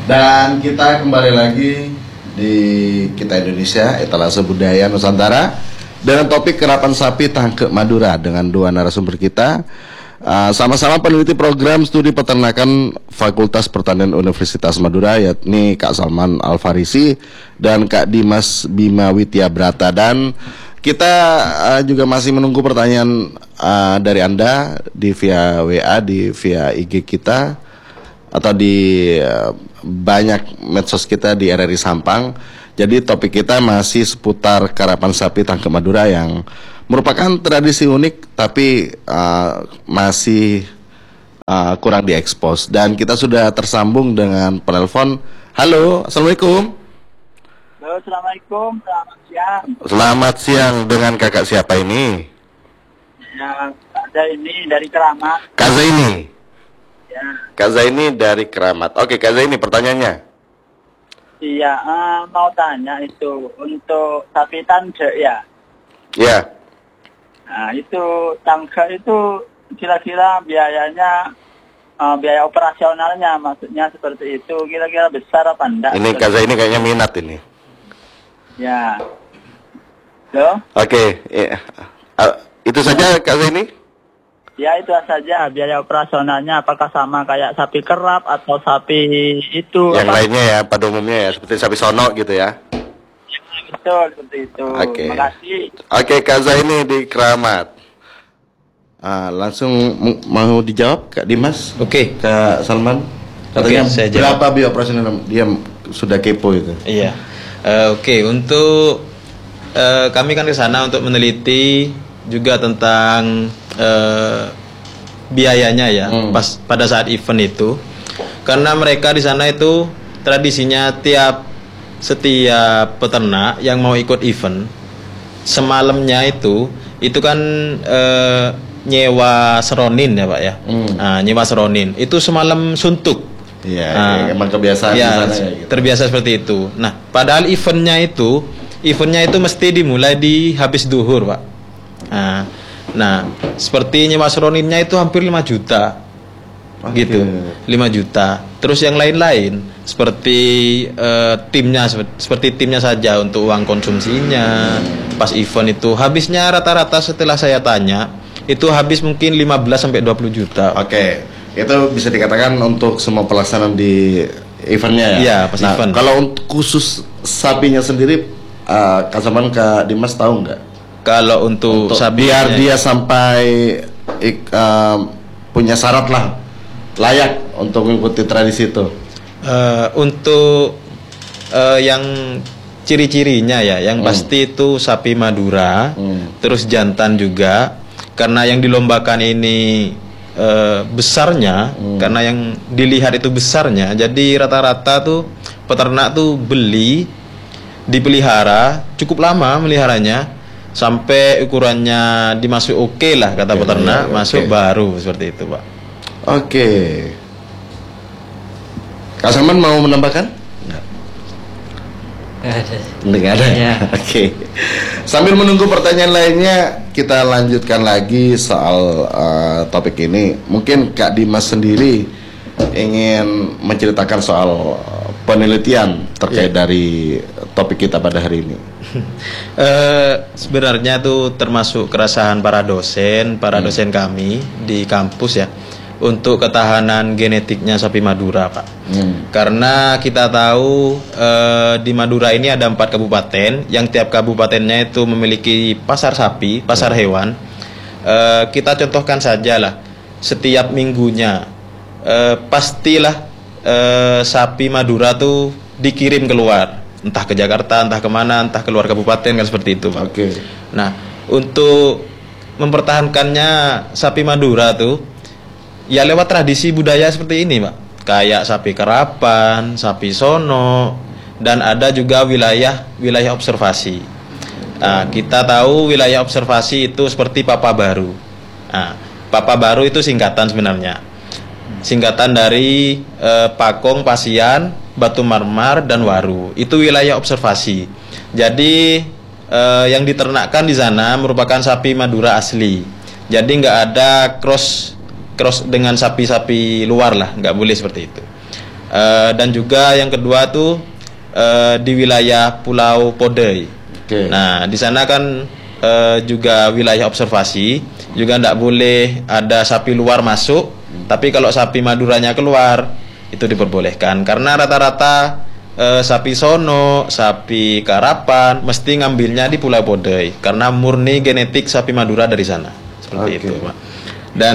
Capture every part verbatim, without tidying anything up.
Dan kita kembali lagi di Kita Indonesia, Etalase Budaya Nusantara, dengan topik kerapan sapi Tangke Madura dengan dua narasumber kita. Uh, sama-sama peneliti program studi peternakan Fakultas Pertanian Universitas Madura, yakni Kak Salman Al-Farisi dan Kak Dimas Bima Widya Brata. Dan kita uh, juga masih menunggu pertanyaan uh, dari Anda di via W A, di via I G kita, atau di uh, banyak medsos kita di R R I Sampang. Jadi topik kita masih seputar karapan sapi Tangke Madura yang merupakan tradisi unik tapi uh, masih uh, kurang diekspos. Dan kita sudah tersambung dengan penelpon. Halo, assalamualaikum. Halo, assalamualaikum. Selamat siang. Selamat siang, dengan kakak siapa ini? Ya, ada ini dari Keramat. Kak Zaini. Ya. Kak Zaini dari Keramat. Oke, Kak Zaini, pertanyaannya. Iya, uh, mau tanya itu untuk sapi tangke ya. Ya. Nah, itu tangke itu kira-kira biayanya, uh, biaya operasionalnya maksudnya seperti itu, kira-kira besar apa enggak? Ini Kak Zaini kayaknya minat ini. Ya. Loh? Oke, ya. Uh, itu saja Kak Zaini? Ya, itu saja. Biaya operasionalnya apakah sama kayak sapi kerap atau sapi itu? Yang apa? lainnya ya, pada umumnya ya, seperti sapi sono gitu ya. Betul, seperti itu. Oke. Terima kasih. Oke, Kak Zaini di Keramat. Ah, langsung mau dijawab Kak Dimas? Oke. Kak Salman. Katanya Oke, saya jawab. berapa biaya operasional? Dia sudah kepo itu. Iya. Uh, Oke, untuk uh, kami kan ke sana untuk meneliti juga tentang uh, biayanya ya, Hmm. pas pada saat event itu. Karena mereka di sana itu tradisinya tiap setiap peternak yang mau ikut event semalamnya itu itu kan uh, nyewa seronin ya Pak ya. Hmm. Nah, nyewa seronin itu semalam suntuk. Iya, Nah, ya, emang kebiasaan ya, di sana ya gitu. terbiasa seperti itu. Nah, padahal eventnya itu, eventnya itu mesti dimulai di habis duhur, Pak. Nah, nah seperti nyewa seroninnya itu hampir lima juta, Oke. gitu, lima juta. Terus yang lain-lain seperti eh, timnya, seperti timnya saja untuk uang konsumsinya, pas event itu habisnya rata-rata setelah saya tanya itu habis mungkin lima belas sampai dua puluh juta. Oke, itu bisa dikatakan untuk semua pelaksanaan di eventnya ya? Iya, pas nah, event. kalau untuk khusus sapinya sendiri, uh, Kak Salman, Kak Dimas tahu nggak? Kalau untuk, Untuk sapinya, biar dia sampai ik, uh, punya syarat lah, layak untuk mengikuti tradisi itu. Uh, untuk uh, yang ciri-cirinya ya, yang Hmm. pasti itu sapi Madura, Hmm. terus jantan juga, karena yang dilombakan ini uh, besarnya, Hmm. karena yang dilihat itu besarnya, jadi rata-rata tuh peternak tuh beli, dipelihara, cukup lama meliharanya, sampai ukurannya dimasuk oke lah kata Ya, peternak, ya, masuk oke. baru seperti itu Pak. Oke. Kak Salman mau menambahkan? Nggak ada. Ya. Oke. Sambil menunggu pertanyaan lainnya, kita lanjutkan lagi soal uh, topik ini. Mungkin Kak Dimas sendiri ingin menceritakan soal uh, penelitian terkait Ya. dari topik kita pada hari ini. Eh, sebenarnya itu termasuk keresahan para dosen, para Hmm. dosen kami di kampus ya, untuk ketahanan genetiknya sapi Madura, Pak. Hmm. Karena kita tahu eh, di Madura ini ada empat kabupaten, yang tiap kabupatennya itu memiliki pasar sapi, pasar hewan. Eh, kita contohkan saja lah, setiap minggunya eh, pastilah eh, sapi Madura tuh dikirim keluar, entah ke Jakarta, entah kemana, entah keluar kabupaten, kan seperti itu, Pak. Oke. Nah, untuk mempertahankannya sapi Madura tuh ya lewat tradisi budaya seperti ini, Pak. Kayak sapi kerapan, sapi sono, dan ada juga wilayah wilayah observasi. Nah, kita tahu wilayah observasi itu seperti Papa Baru. Nah, Papa Baru itu singkatan sebenarnya. Singkatan dari eh, Pakong, Pasian, Batu Marmar, dan Waru. Itu wilayah observasi. Jadi eh, yang diternakkan di sana merupakan sapi Madura asli. Jadi nggak ada cross cross dengan sapi-sapi luar lah, nggak boleh seperti itu. Uh, dan juga yang kedua tuh uh, di wilayah Pulau Podei. Okay. Nah, di sana kan uh, juga wilayah observasi, juga tidak boleh ada sapi luar masuk. Hmm. Tapi kalau sapi Maduranya keluar itu diperbolehkan, karena rata-rata uh, sapi sono, sapi karapan mesti ngambilnya di Pulau Podei karena murni genetik sapi Madura dari sana. Seperti okay. itu, Pak. Dan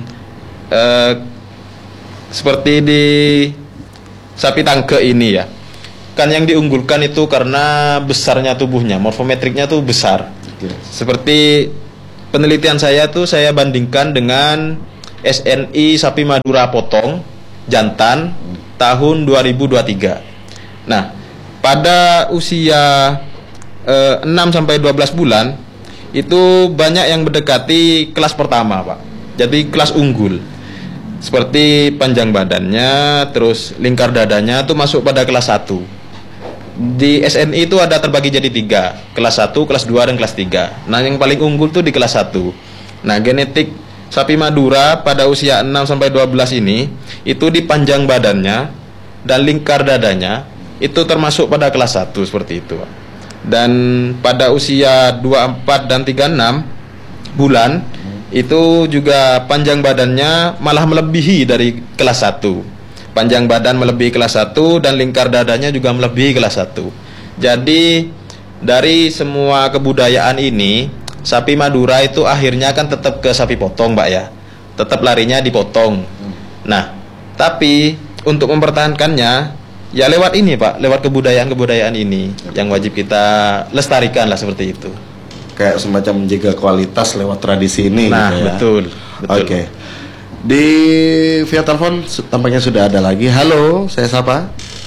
uh, seperti di sapi tangke ini ya, kan yang diunggulkan itu karena besarnya tubuhnya, morfometriknya tuh besar. Okay. Seperti penelitian saya tuh saya bandingkan dengan S N I sapi Madura potong jantan hmm. tahun dua ribu dua puluh tiga. Nah, pada usia eh, enam sampai dua belas bulan itu banyak yang mendekati kelas pertama, Pak. Jadi kelas unggul. Seperti panjang badannya, terus lingkar dadanya tuh masuk pada kelas satu. Di S N I itu ada terbagi jadi tiga, kelas satu, kelas dua, dan kelas tiga. Nah, yang paling unggul tuh di kelas satu. Nah, genetik sapi Madura pada usia enam sampai dua belas ini itu di panjang badannya dan lingkar dadanya itu termasuk pada kelas satu seperti itu. Dan pada usia dua puluh empat dan tiga puluh enam bulan itu juga panjang badannya malah melebihi dari kelas satu. Panjang badan melebihi kelas satu dan lingkar dadanya juga melebihi kelas satu. Jadi dari semua kebudayaan ini, sapi Madura itu akhirnya kan tetap ke sapi potong, Pak ya. Tetap larinya dipotong. Nah, tapi untuk mempertahankannya ya lewat ini, Pak, lewat kebudayaan-kebudayaan ini yang wajib kita lestarikan lah seperti itu. Kayak semacam menjaga kualitas lewat tradisi ini. Nah, gitu ya. betul, betul. Oke. Okay. Di via telepon tampaknya sudah ada lagi. Halo, saya siapa?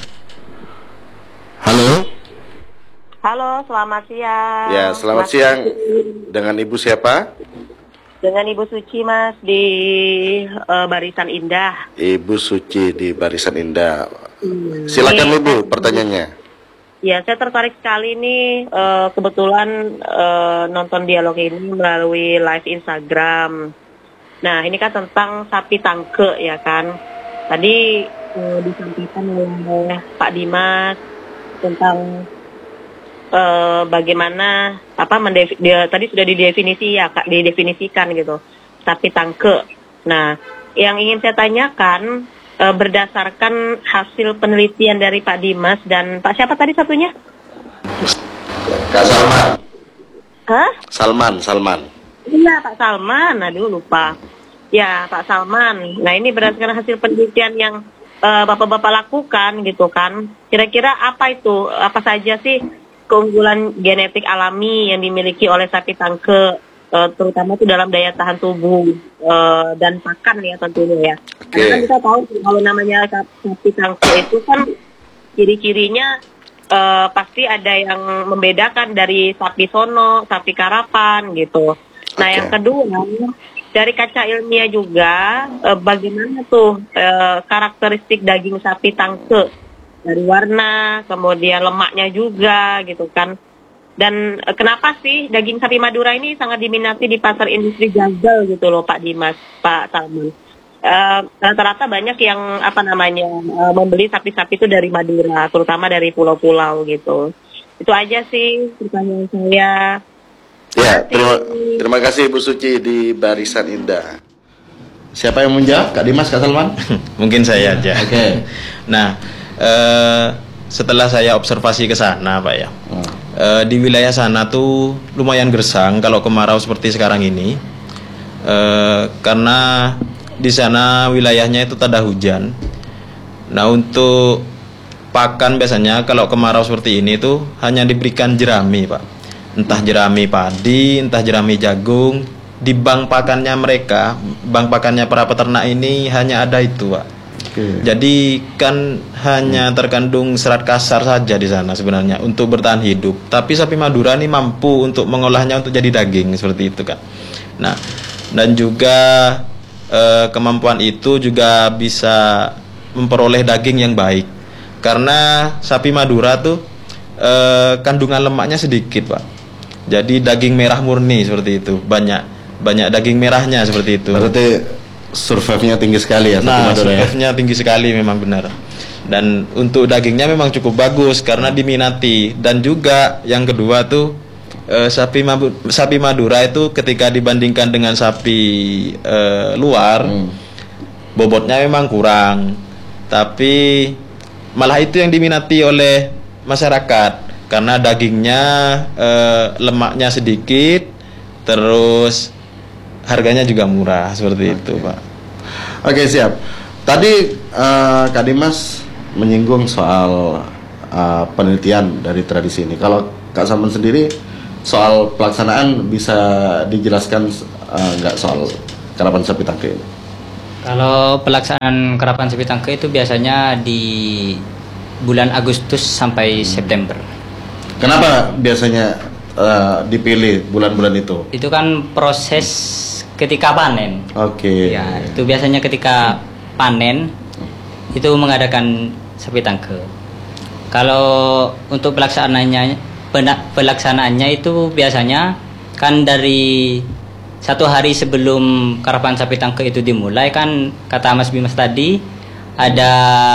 Halo. Halo, selamat siang. Ya, selamat Mas siang. Dengan Ibu siapa? Dengan Ibu Suci, Mas, di uh, Barisan Indah. Ibu Suci di Barisan Indah. Hmm. Silakan Ibu, pertanyaannya. Ya, saya tertarik sekali nih, uh, kebetulan uh, nonton dialog ini melalui live Instagram. Nah, ini kan tentang sapi tangke ya kan. Tadi uh, disampaikan oleh Pak Dimas tentang uh, bagaimana apa mendefi- dia, tadi sudah didefinisi ya, Kak, didefinisikan gitu sapi tangke. Nah, yang ingin saya tanyakan, E, berdasarkan hasil penelitian dari Pak Dimas dan Pak siapa tadi satunya? Kak Salman. Hah? Salman, Salman. Iya, Pak Salman. Aduh, lupa. Ya, Pak Salman. Nah, ini berdasarkan hasil penelitian yang e, Bapak-Bapak lakukan gitu kan. Kira-kira apa itu? Apa saja sih keunggulan genetik alami yang dimiliki oleh sapi tangke? Uh, terutama itu dalam daya tahan tubuh uh, dan pakan ya tentunya ya. Okay. Karena kan kita tahu kalau namanya sapi tangke itu kan ciri-cirinya uh, pasti ada yang membedakan dari sapi sono, sapi karapan gitu. Nah okay. Yang kedua dari kaca ilmiah juga uh, bagaimana tuh uh, karakteristik daging sapi tangke dari warna, kemudian lemaknya juga gitu kan. Dan e, kenapa sih daging sapi Madura ini sangat diminati di pasar industri gagal gitu loh Pak Dimas, Pak Salman. E, rata-rata banyak yang apa namanya e, membeli sapi-sapi itu dari Madura, terutama dari pulau-pulau gitu. Itu aja sih pertanyaan saya. Ya, terima, terima kasih Ibu Suci di Barisan Indah. Siapa yang menjawab? Kak Dimas, Kak Salman? Mungkin saya aja. Oke. Okay. Nah, eh, setelah saya observasi ke sana, Pak ya. Hmm. Eh, di wilayah sana tuh lumayan gersang kalau kemarau seperti sekarang ini. Eh, karena di sana wilayahnya itu tak ada hujan. Nah, untuk pakan biasanya kalau kemarau seperti ini tuh hanya diberikan jerami, Pak. Entah jerami padi, entah jerami jagung. Di bank pakannya mereka, bank pakannya para peternak ini hanya ada itu, Pak. Okay. Jadi kan hanya terkandung serat kasar saja di sana sebenarnya untuk bertahan hidup. Tapi sapi Madura ini mampu untuk mengolahnya untuk jadi daging seperti itu kan. Nah, dan juga eh, kemampuan itu juga bisa memperoleh daging yang baik. Karena sapi Madura tuh eh, kandungan lemaknya sedikit, Pak. Jadi daging merah murni seperti itu, banyak banyak daging merahnya seperti itu. Berarti survive-nya tinggi sekali ya sapi Nah, Madura ya. survive-nya tinggi sekali memang benar. Dan untuk dagingnya memang cukup bagus karena diminati. Dan juga yang kedua tuh eh, sapi Mabu- sapi Madura itu ketika dibandingkan dengan sapi eh, luar, Hmm. bobotnya memang kurang. Tapi malah itu yang diminati oleh masyarakat karena dagingnya eh, lemaknya sedikit, terus harganya juga murah seperti itu, Pak. Oke, siap. Tadi eh, Kak Dimas menyinggung soal eh, penelitian dari tradisi ini. Kalau Kak Salman sendiri soal pelaksanaan bisa dijelaskan eh, nggak soal karapan sapi tangke ini? Kalau pelaksanaan karapan sapi tangke itu biasanya di bulan Agustus sampai September. Kenapa biasanya eh, dipilih bulan-bulan itu? Itu kan proses ketika panen. Oke. Ya, itu biasanya ketika panen itu mengadakan sapi tangke. Kalau untuk pelaksanaannya pena- pelaksanaannya itu biasanya kan dari satu hari sebelum karapan sapi tangke itu dimulai kan kata Mas Bimas tadi ada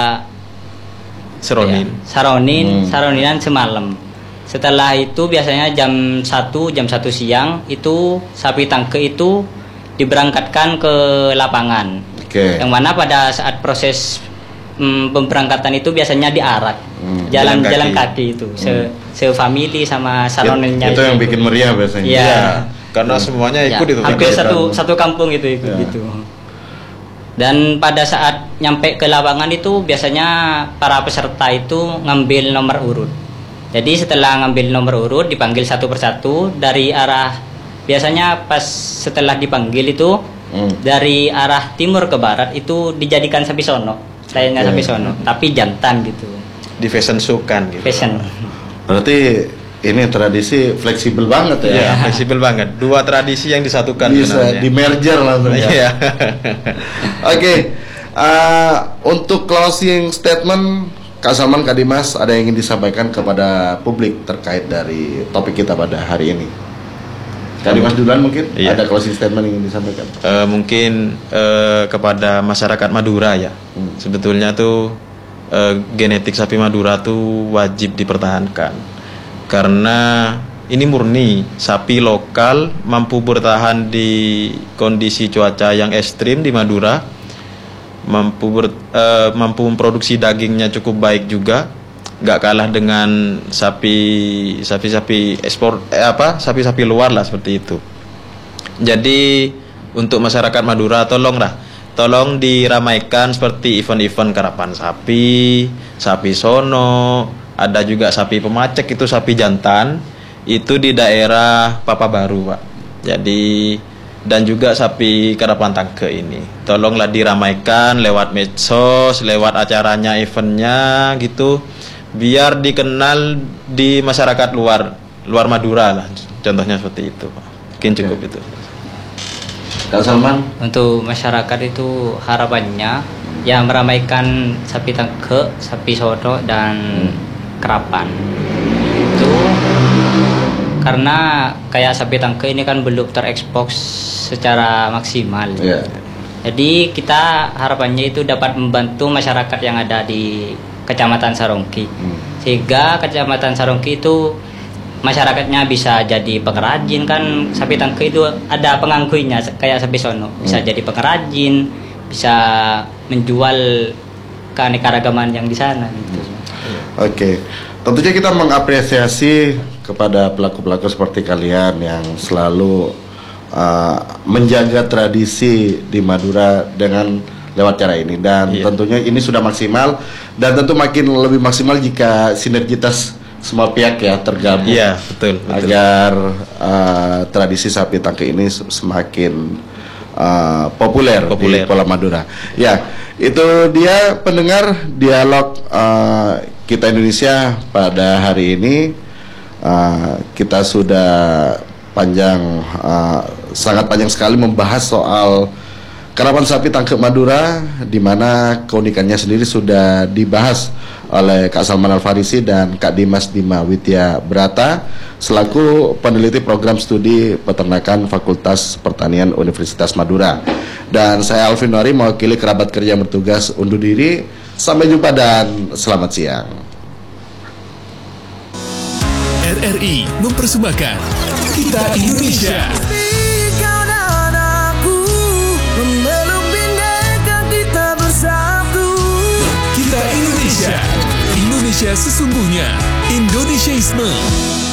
Seronin. ya, saronin, Hmm. saroninan semalam. Setelah itu biasanya jam satu, jam satu siang itu sapi tangke itu diberangkatkan ke lapangan. Oke. Yang mana pada saat proses mm, pemberangkatan itu biasanya diarak. Hmm, Jalan jalan kaki. jalan kaki itu, se sefamili sama saroninnya Itu yang bikin meriah biasanya. Iya. Ya, karena semuanya Ya, ikut itu. hampir Kegiatan. satu satu kampung itu ikut Ya. gitu. Dan pada saat nyampe ke lapangan itu biasanya para peserta itu ngambil nomor urut. Jadi setelah ngambil nomor urut dipanggil satu persatu dari arah, biasanya pas setelah dipanggil itu Hmm. dari arah timur ke barat itu dijadikan sapi sono, layaknya Oke. sapi sono, tapi jantan gitu, Di fashion show kan gitu. fashion. Berarti ini tradisi fleksibel banget ya. Ya, fleksibel banget. Dua tradisi yang disatukan Bisa sebenarnya. di merger langsung ya. Iya. Oke, eh, untuk closing statement Kak Salman, Kak Dimas, ada yang ingin disampaikan kepada publik terkait dari topik kita pada hari ini? Kak Dimas duluan mungkin Iya. ada closing statement yang ingin disampaikan. Eh, mungkin eh, kepada masyarakat Madura ya. Hmm. Sebetulnya tuh eh, genetik sapi Madura tuh wajib dipertahankan. Karena ini murni sapi lokal mampu bertahan di kondisi cuaca yang ekstrim di Madura, mampu ber- eh, mampu memproduksi dagingnya cukup baik juga, nggak kalah dengan sapi sapi-sapi ekspor eh, apa sapi-sapi luar lah seperti itu. Jadi untuk masyarakat Madura tolonglah, tolong diramaikan seperti event-event karapan sapi, sapi sono, ada juga sapi pemacek itu sapi jantan itu di daerah Papabaru, Pak. Jadi dan juga sapi karapan tangke ini tolonglah diramaikan lewat medsos, lewat acaranya, eventnya gitu, biar dikenal di masyarakat luar luar Madura lah, contohnya seperti itu, Pak. Mungkin cukup Oke. itu. Kak Salman, Untuk masyarakat itu harapannya ya meramaikan sapi tangke, sapi sono dan kerapan. Itu karena kayak sapi tangke ini kan belum terekspos secara maksimal. Iya. Jadi kita harapannya itu dapat membantu masyarakat yang ada di Kecamatan Sarongki. Hmm. Sehingga Kecamatan Sarongki itu masyarakatnya bisa jadi pengrajin, kan sapi tangke itu ada pengangguinya kayak sapi sono, bisa Hmm. jadi pengrajin, bisa menjual keanekaragaman yang di sana gitu. Oke, tentunya kita mengapresiasi kepada pelaku-pelaku seperti kalian yang selalu uh, menjaga tradisi di Madura dengan lewat cara ini, dan Iya. tentunya ini sudah maksimal, dan tentu makin lebih maksimal jika sinergitas semua pihak ya tergabung. Iya, betul, betul. Agar uh, tradisi sapi tangke ini se- semakin uh, populer, Populer. di Pulau Madura. Ya, itu dia pendengar dialog uh, kita Indonesia pada hari ini. Uh, kita sudah panjang, uh, sangat panjang sekali membahas soal Kerapan Sapi Tangkep Madura, di mana keunikannya sendiri sudah dibahas oleh Kak Salman Al-Farisi dan Kak Dimas Dima Widya Brata selaku peneliti program studi peternakan Fakultas Pertanian Universitas Madura. Dan saya Alvin Nori mewakili kerabat kerja yang bertugas undur diri. Sampai jumpa dan selamat siang. R R I mempersembahkan Kita Indonesia. Kita Indonesia, Indonesia sesungguhnya, Indonesiaisme.